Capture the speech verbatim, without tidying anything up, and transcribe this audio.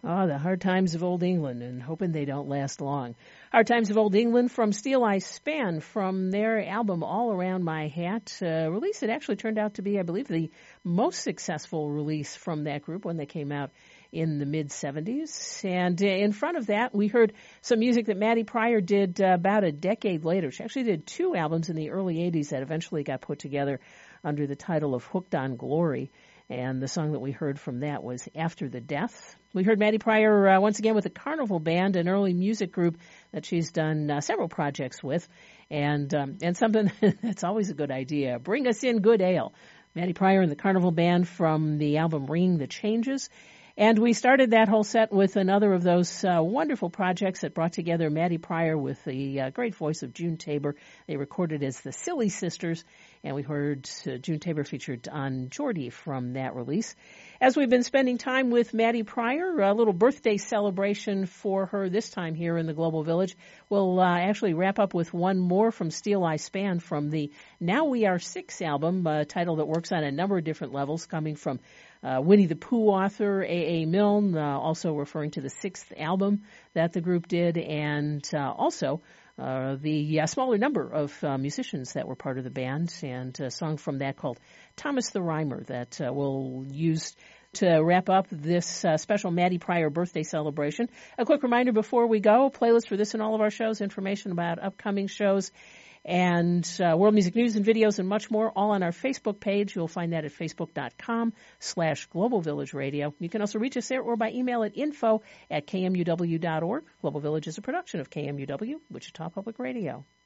Oh, the Hard Times of Old England, and hoping they don't last long. Hard Times of Old England from Steel Eye Span, from their album All Around My Hat, a release that actually turned out to be, I believe, the most successful release from that group when they came out in the mid-seventies. And uh, in front of that, we heard some music that Maddie Pryor did uh, about a decade later. She actually did two albums in the early eighties that eventually got put together under the title of Hooked on Glory. And the song that we heard from that was After the Death. We heard Maddie Pryor uh, once again with the Carnival Band, an early music group that she's done uh, several projects with, and um, and something that's always a good idea. Bring us in good ale. Maddie Pryor and the Carnival Band from the album Ring the Changes. And we started that whole set with another of those uh, wonderful projects that brought together Maddie Pryor with the uh, great voice of June Tabor. They recorded as the Silly Sisters, and we heard uh, June Tabor featured on Geordie from that release. As we've been spending time with Maddie Pryor, a little birthday celebration for her this time here in the Global Village. We'll uh, actually wrap up with one more from Steel Eye Span from the Now We Are Six album, a title that works on a number of different levels, coming from Uh, Winnie the Pooh author A A. Milne, uh, also referring to the sixth album that the group did, and uh, also uh, the uh, smaller number of uh, musicians that were part of the band, and a song from that called Thomas the Rhymer that uh, we'll use to wrap up this uh, special Maddie Pryor birthday celebration. A quick reminder before we go, playlist for this and all of our shows, information about upcoming shows, and uh, world music news and videos and much more, all on our Facebook page. You'll find that at facebook.com slash Global Village Radio. You can also reach us there or by email at info at kmuw.org. Global Village is a production of K M U W, Wichita Public Radio.